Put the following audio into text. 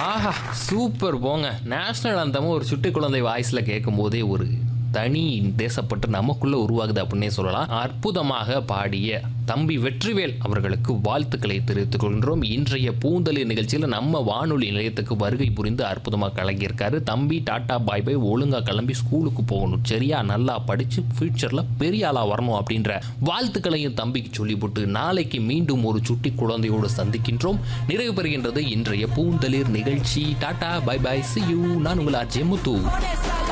ஆஹா! Super போங்க. National அந்தமும் ஒரு சுட்டி குழந்தை வாய்ஸ்ல கேட்கும்போதே ஒரு தனி தேசப்பற்று நமக்குள்ள உருவாகுது அப்படின்னே சொல்லலாம். அற்புதமாக பாடிய தம்பி வெற்றிவேல் அவர்களுக்கு வாழ்த்துக்களை தெரிவித்துக் கொள்கின்றோம். இன்றைய பூந்தளிர் நிகழ்ச்சியில நம்ம வானொலி நிலையத்துக்கு வருகை புரிந்து அற்புதமாக கலங்கியிருக்காரு. தம்பி டாடா பாய் பாய், ஒழுங்கா கிளம்பி ஸ்கூலுக்கு போகணும், சரியா? நல்லா படிச்சு ஃபியூச்சர்ல பெரிய ஆளா வரணும் அப்படின்ற வாழ்த்துக்களையும் தம்பிக்கு சொல்லிவிட்டு நாளைக்கு மீண்டும் ஒரு சுட்டி குழந்தையோடு சந்திக்கின்றோம். நிறைவு பெறுகின்றது இன்றைய பூந்தளிர் நிகழ்ச்சி. டாடா பாய் பாய், see you. நான் உங்கள் ஆர்ஜே முத்து.